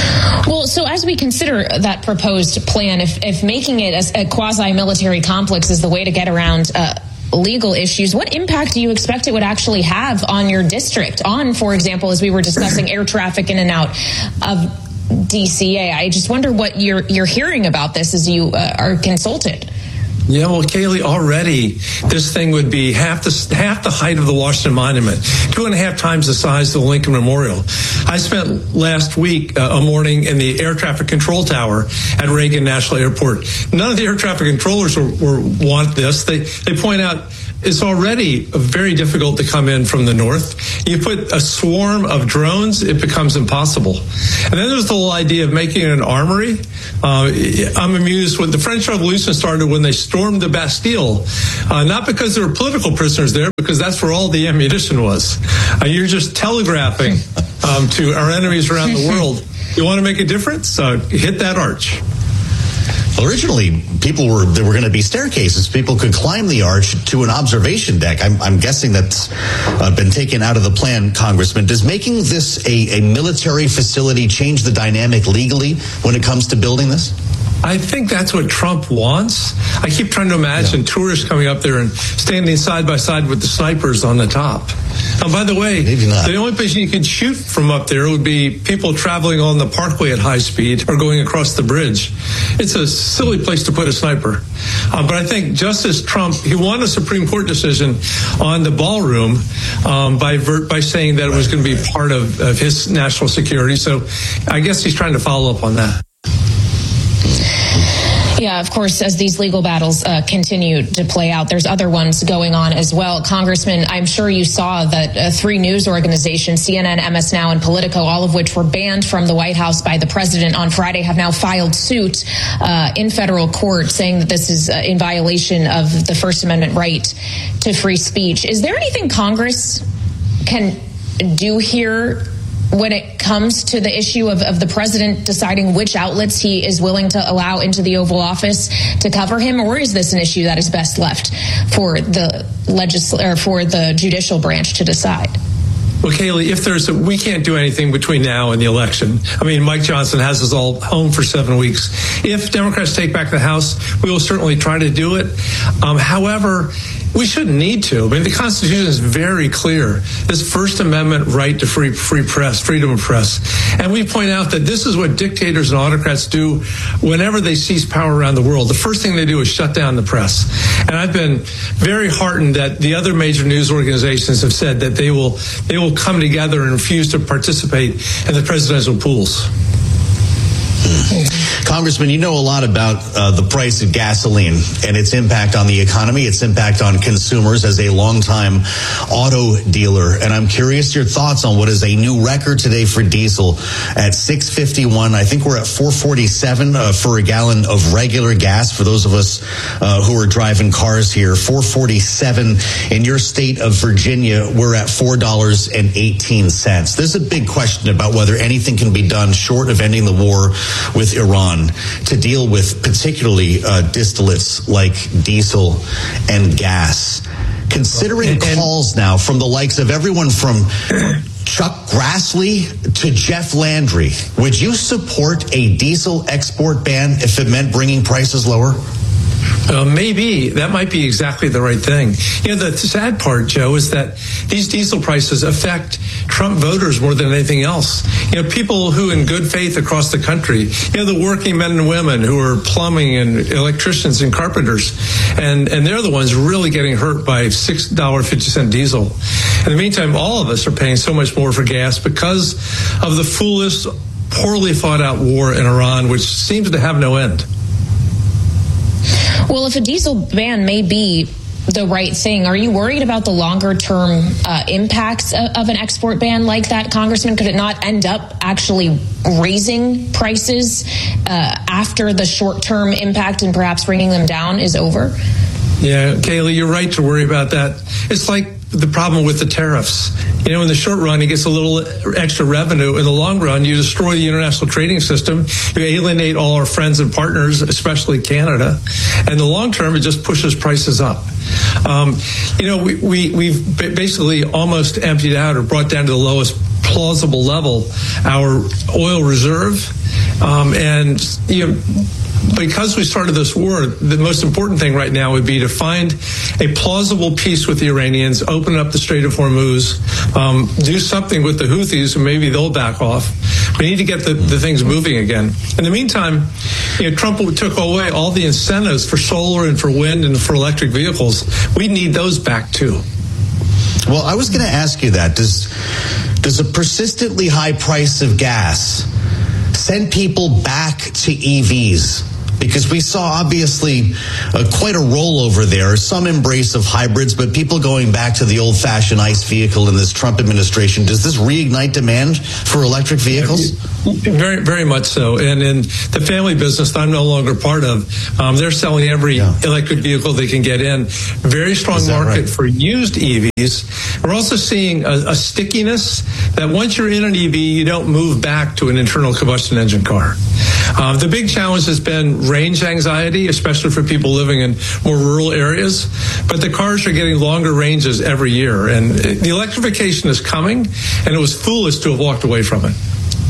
Well, so as we consider that proposed plan, if, if making it a, a quasi-military complex is the way to get around uh, legal issues, what impact do you expect it would actually have on your district? On, for example, as we were discussing, air traffic in and out of D C A. I just wonder what you're you're hearing about this as you uh, are consulted. Yeah, well, Kaylee, already this thing would be half the half the height of the Washington Monument, two and a half times the size of the Lincoln Memorial. I spent last week uh, a morning in the air traffic control tower at Reagan National Airport. None of the air traffic controllers were, were want this. They they point out it's already very difficult to come in from the north. You put a swarm of drones, it becomes impossible. And then there's the whole idea of making it an armory. Uh, I'm amused when the French Revolution started when they stormed the Bastille, uh, not because there were political prisoners there, because that's where all the ammunition was. Uh, you're just telegraphing um, to our enemies around the world. You want to make a difference? Uh, hit that arch. Originally, people were there were going to be staircases. People could climb the arch to an observation deck. I'm, I'm guessing that's uh, been taken out of the plan, Congressman. Does making this a, a military facility change the dynamic legally when it comes to building this? I think that's what Trump wants. I keep trying to imagine yeah. tourists coming up there and standing side by side with the snipers on the top. And by the way, the only place you could shoot from up there would be people traveling on the parkway at high speed or going across the bridge. It's a silly place to put a sniper. Uh, but I think Justice Trump, he won a Supreme Court decision on the ballroom um, by ver- by saying that it was going to be part of, of his national security. So I guess he's trying to follow up on that. Yeah, of course, as these legal battles uh, continue to play out, there's other ones going on as well. Congressman, I'm sure you saw that uh, three news organizations, C N N, M S Now, and Politico, all of which were banned from the White House by the president on Friday, have now filed suit uh, in federal court saying that this is uh, in violation of the First Amendment right to free speech. Is there anything Congress can do here when it comes to the issue of, of the president deciding which outlets he is willing to allow into the Oval Office to cover him, or is this an issue that is best left for the legisl- or for the judicial branch to decide? Well, Kaylee, if there's a, we can't do anything between now and the election. I mean, Mike Johnson has us all home for seven weeks. If Democrats take back the House, we will certainly try to do it. Um, however, we shouldn't need to. I mean, the Constitution is very clear. This First Amendment right to free free press, freedom of press. And we point out that this is what dictators and autocrats do whenever they seize power around the world. The first thing they do is shut down the press. And I've been very heartened that the other major news organizations have said that they will they will come together and refuse to participate in the presidential pools. Congressman, you know a lot about uh, the price of gasoline and its impact on the economy, its impact on consumers as a longtime auto dealer. And I'm curious your thoughts on what is a new record today for diesel at six fifty-one. I think we're at four forty-seven uh, for a gallon of regular gas for those of us uh, who are driving cars here. four forty-seven in your state of Virginia. We're at four dollars and eighteen cents. There's a big question about whether anything can be done short of ending the war with Iran to deal with particularly uh, distillates like diesel and gas. Considering and, and, calls now from the likes of everyone from Chuck Grassley to Jeff Landry, would you support a diesel export ban if it meant bringing prices lower? Uh, maybe that might be exactly the right thing. You know, the sad part, Joe, is that these diesel prices affect Trump voters more than anything else. You know, people who in good faith across the country, you know, the working men and women who are plumbing and electricians and carpenters, and, and they're the ones really getting hurt by six dollars and fifty cents diesel. In the meantime, all of us are paying so much more for gas because of the foolish, poorly thought out war in Iran, which seems to have no end. Well, if a diesel ban may be the right thing, are you worried about the longer term uh, impacts of, of an export ban like that, Congressman? Could it not end up actually raising prices uh, after the short term impact and perhaps bringing them down is over? Yeah, Kaylee, you're right to worry about that. It's like the problem with the tariffs. You know, in the short run, it gets a little extra revenue. In the long run, you destroy the international trading system. You alienate all our friends and partners, especially Canada. And in the long term, it just pushes prices up. Um, you know, we, we, we've basically almost emptied out or brought down to the lowest plausible level our oil reserve. Um, and, you know, because we started this war, the most important thing right now would be to find a plausible peace with the Iranians, open up the Strait of Hormuz, um, do something with the Houthis, and maybe they'll back off. We need to get the, the things moving again. In the meantime, you know, Trump took away all the incentives for solar and for wind and for electric vehicles. We need those back too. Well, I was going to ask you that. Does, does a persistently high price of gas send people back to E Vs? Because we saw, obviously, uh, quite a rollover there, some embrace of hybrids, but people going back to the old-fashioned ICE vehicle in this Trump administration. Does this reignite demand for electric vehicles? Very, very much so. And in the family business that I'm no longer part of, um, they're selling every yeah. electric vehicle they can get in. Very strong market right? for used E Vs. We're also seeing a, a stickiness that once you're in an E V, you don't move back to an internal combustion engine car. Um, the big challenge has been range anxiety, especially for people living in more rural areas. But the cars are getting longer ranges every year. And the electrification is coming, and it was foolish to have walked away from it.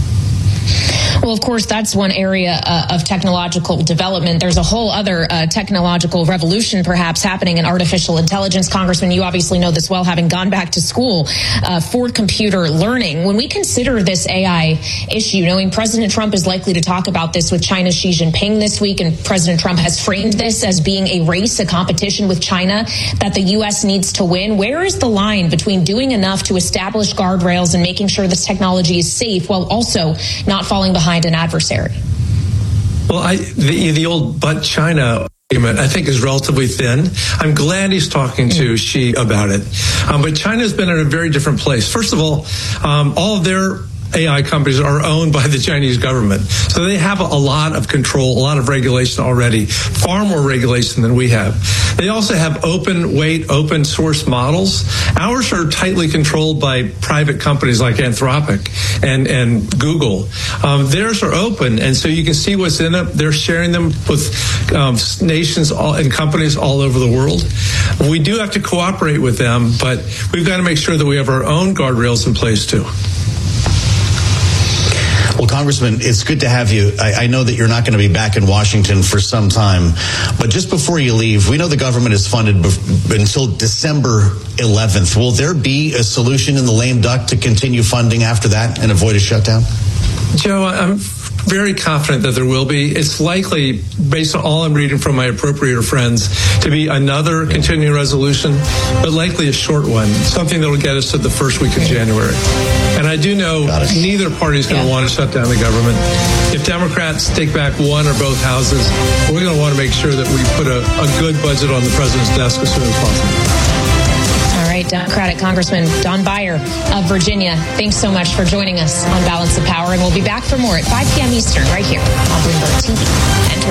Well, of course, that's one area uh, of technological development. There's a whole other uh, technological revolution perhaps happening in artificial intelligence. Congressman, you obviously know this well, having gone back to school uh, for computer learning. When we consider this A I issue, knowing President Trump is likely to talk about this with China's Xi Jinping this week, and President Trump has framed this as being a race, a competition with China that the U S needs to win, where is the line between doing enough to establish guardrails and making sure this technology is safe while also not falling behind an adversary? Well, I, the, the old "but China" argument, I think, is relatively thin. I'm glad he's talking to Xi about it. Um, but China's been in a very different place. First of all, um, all of their A I companies are owned by the Chinese government. So they have a lot of control, a lot of regulation already, far more regulation than we have. They also have open weight, open source models. Ours are tightly controlled by private companies like Anthropic and, and Google. Um, theirs are open, and so you can see what's in it. They're sharing them with um, nations all, and companies all over the world. We do have to cooperate with them, but we've got to make sure that we have our own guardrails in place too. Well, Congressman, it's good to have you. I, I know that you're not going to be back in Washington for some time, but just before you leave, we know the government is funded bef- until December eleventh. Will there be a solution in the lame duck to continue funding after that and avoid a shutdown? Joe, I'm very confident that there will be. It's likely, based on all I'm reading from my appropriator friends, to be another continuing resolution, but likely a short one, something that will get us to the first week of January. And I do know neither party is going to yeah. want to shut down the government. If Democrats take back one or both houses, we're going to want to make sure that we put a, a good budget on the president's desk as soon as possible. All right, Democratic Congressman Don Beyer of Virginia, thanks so much for joining us on Balance of Power, and we'll be back for more at five p.m. Eastern right here on Bloomberg T V and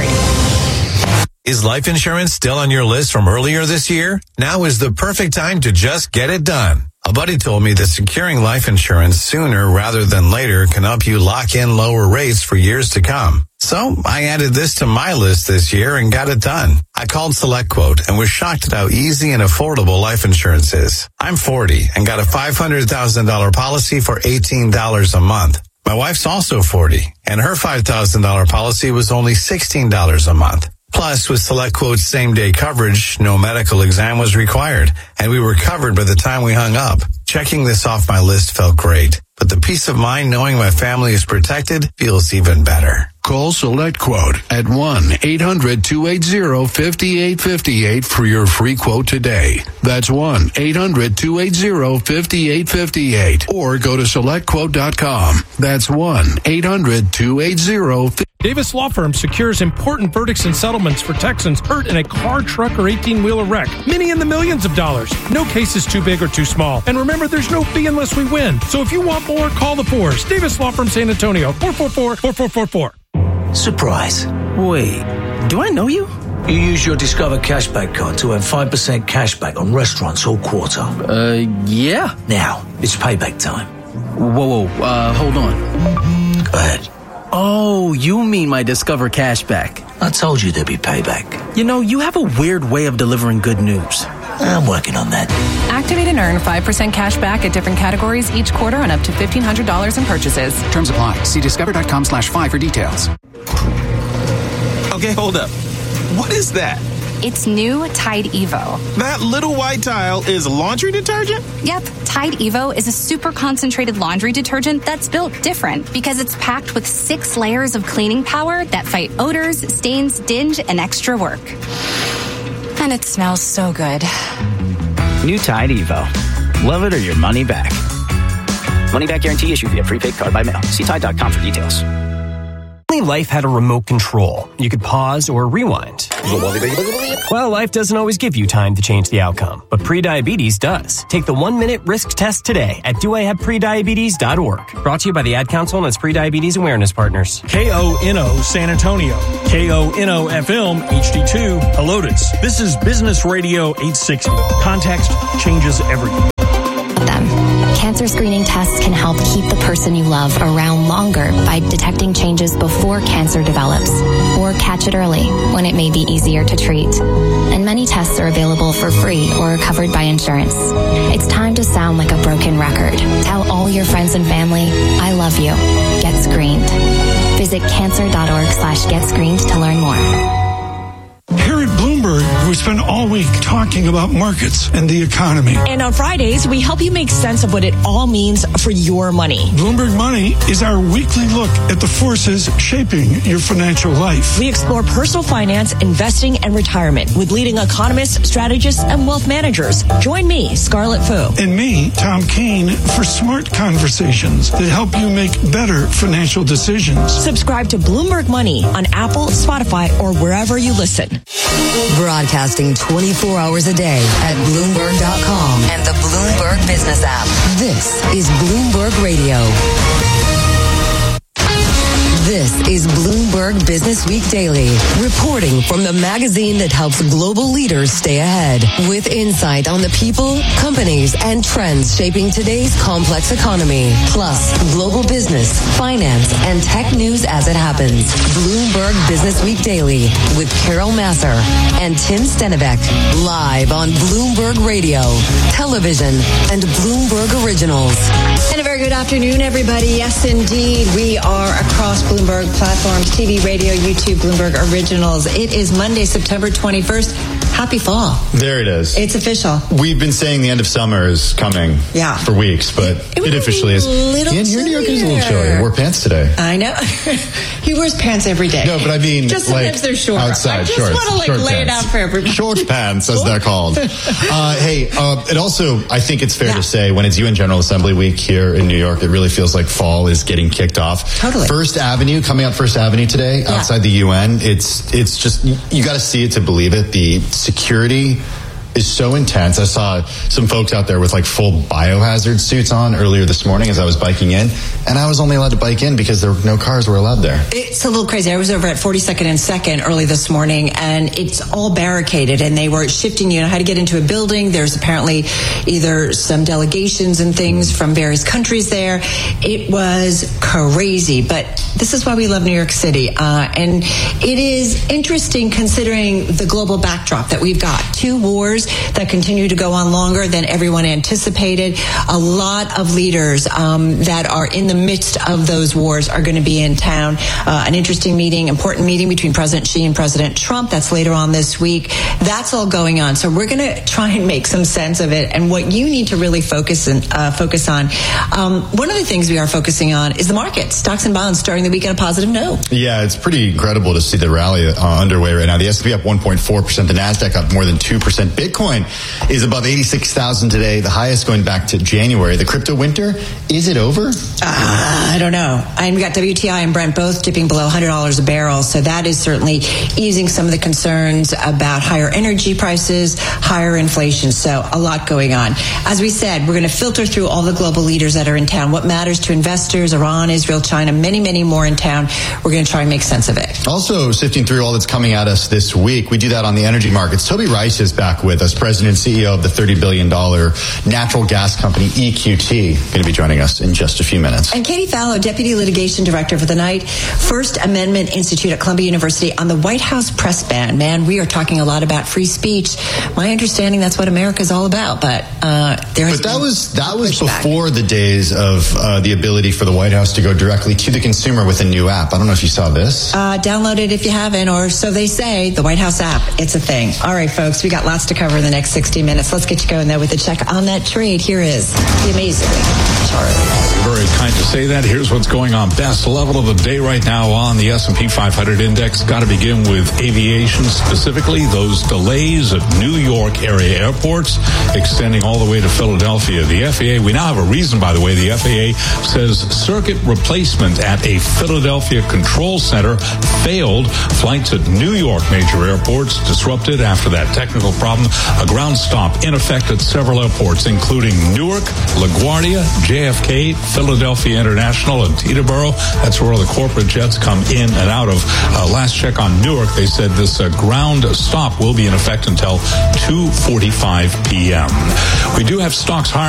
radio. Is life insurance still on your list from earlier this year? Now is the perfect time to just get it done. A buddy told me that securing life insurance sooner rather than later can help you lock in lower rates for years to come. So I added this to my list this year and got it done. I called SelectQuote and was shocked at how easy and affordable life insurance is. I'm forty and got a five hundred thousand dollars policy for eighteen dollars a month. My wife's also forty, and her five thousand dollars policy was only sixteen dollars a month. Plus, with SelectQuote's same-day coverage, no medical exam was required, and we were covered by the time we hung up. Checking this off my list felt great, but the peace of mind knowing my family is protected feels even better. Call SelectQuote at one eight hundred two eight zero five eight five eight for your free quote today. That's one eight hundred two eight zero five eight five eight. Or go to select quote dot com. That's one eight hundred two eight zero five eight five eight. Davis Law Firm secures important verdicts and settlements for Texans hurt in a car, truck, or eighteen-wheeler wreck. Many in the millions of dollars. No case is too big or too small. And remember, there's no fee unless we win. So if you want more, call the Fours. Davis Law Firm San Antonio, four four four, four four four four. Surprise. Wait, do I know you? You use your Discover Cashback card to earn five percent cashback on restaurants all quarter. Uh, yeah. Now, it's payback time. Whoa, whoa, uh, hold on. Go ahead. Oh, you mean my Discover Cashback. I told you there'd be payback. You know, you have a weird way of delivering good news. I'm working on that. Activate and earn five percent cash back at different categories each quarter on up to fifteen hundred dollars in purchases. Terms apply. See discover.com slash five for details. Okay, hold up. What is that? It's new Tide Evo. That little white tile is laundry detergent? Yep, Tide Evo is a super concentrated laundry detergent that's built different because it's packed with six layers of cleaning power that fight odors, stains, dinge, and extra work. And it smells so good. New Tide Evo. Love it or your money back. Money back guarantee issued via prepaid card by mail. See Tide dot com for details. Life had a remote control. You could pause or rewind. Well, life doesn't always give you time to change the outcome, but prediabetes does. Take the one-minute risk test today at do I have prediabetes dot org. Brought to you by the Ad Council and its Prediabetes Awareness Partners. K O N O San Antonio. K O N O F M H D two Helotes. This is Business Radio eight sixty. Context changes everything. Cancer screening tests can help keep the person you love around longer by detecting changes before cancer develops, or catch it early when it may be easier to treat. And many tests are available for free or covered by insurance. It's time to sound like a broken record. Tell all your friends and family, I love you. Get screened. Visit cancer.org slash get screened to learn more. Here at Bloomberg, we spend all week talking about markets and the economy. And on Fridays, we help you make sense of what it all means for your money. Bloomberg Money is our weekly look at the forces shaping your financial life. We explore personal finance, investing, and retirement with leading economists, strategists, and wealth managers. Join me, Scarlett Fu. And me, Tom Keene, for smart conversations that help you make better financial decisions. Subscribe to Bloomberg Money on Apple, Spotify, or wherever you listen. Broadcasting twenty-four hours a day at Bloomberg dot com and the Bloomberg Business app. This is Bloomberg Radio. This is Bloomberg Business Week Daily, reporting from the magazine that helps global leaders stay ahead, with insight on the people, companies, and trends shaping today's complex economy, plus global business, finance, and tech news as it happens. Bloomberg Business Week Daily with Carol Masser and Tim Stenbeck, live on Bloomberg Radio, television, and Bloomberg Originals. And a very good afternoon, everybody. Yes, indeed, we are across Bloomberg platforms, T V, radio, YouTube, Bloomberg Originals. It is Monday, September twenty-first. Happy fall. There it is. It's official. We've been saying the end of summer is coming yeah. for weeks, but it, it officially is. Little yeah, here in New York is a little chilly. I wore pants today. I know. He wears pants every day. No, but I mean, just like, sometimes they're short. Outside, I just shorts, want to like short lay pants. it out for everybody. Short pants, as they're called. uh, hey, uh, it also, I think it's fair yeah. to say, when it's U N General Assembly Week here in New York, it really feels like fall is getting kicked off. Totally. First Avenue, coming up First Avenue today, yeah. outside the U N. It's it's just, you got to see it to believe it. The security is so intense. I saw some folks out there with like full biohazard suits on earlier this morning as I was biking in, and I was only allowed to bike in because there were no cars were allowed there. It's a little crazy. I was over at forty-second and second early this morning, and it's all barricaded, and they were shifting you know how to get into a building. There's apparently either some delegations and things from various countries there. It was crazy, but this is why we love New York City, uh, and it is interesting considering the global backdrop that we've got. Two wars that continue to go on longer than everyone anticipated. A lot of leaders um, that are in the midst of those wars are going to be in town. Uh, an interesting meeting, important meeting between President Xi and President Trump. That's later on this week. That's all going on. So we're going to try and make some sense of it. And what you need to really focus in, uh, focus on. Um, one of the things we are focusing on is the market. Stocks and bonds starting the week on a positive note. Yeah, it's pretty incredible to see the rally uh, underway right now. The S and P up one point four percent. The NASDAQ up more than two percent. Bitcoin is above eighty-six thousand today, the highest going back to January. The crypto winter, is it over? Uh, I don't know. And we got W T I and Brent both dipping below one hundred dollars a barrel. So that is certainly easing some of the concerns about higher energy prices, higher inflation. So a lot going on. As we said, we're going to filter through all the global leaders that are in town. What matters to investors, Iran, Israel, China, many, many more in town. We're going to try and make sense of it. Also, sifting through all that's coming at us this week, we do that on the energy markets. Toby Rice is back with with us, President and C E O of the thirty billion dollars natural gas company E Q T, going to be joining us in just a few minutes. And Katie Fallow, Deputy Litigation Director for the Knight First Amendment Institute at Columbia University on the White House press ban. Man, we are talking a lot about free speech. My understanding that's what America's all about, but uh, there has But that been was that was pushback. before the days of uh, the ability for the White House to go directly to the consumer with a new app. I don't know if you saw this. Uh, download it if you haven't, or so they say. The White House app, it's a thing. All right, folks, we got lots to cover in the next sixty minutes. Let's get you going, though, with a check on that trade. Here is the amazing Charlie. Very kind to say that. Here's what's going on. Best level of the day right now on the S and P five hundred index. Got to begin with aviation, specifically those delays at New York area airports extending all the way to Philadelphia. The F A A, we now have a reason, by the way. The F A A says circuit replacement at a Philadelphia control center failed. Flights at New York major airports disrupted after that technical problem. A ground stop in effect at several airports, including Newark, LaGuardia, J F K, Philadelphia International, and Teterboro. That's where all the corporate jets come in and out of. Uh, last check on Newark, they said this uh, ground stop will be in effect until two forty-five p.m. We do have stocks higher.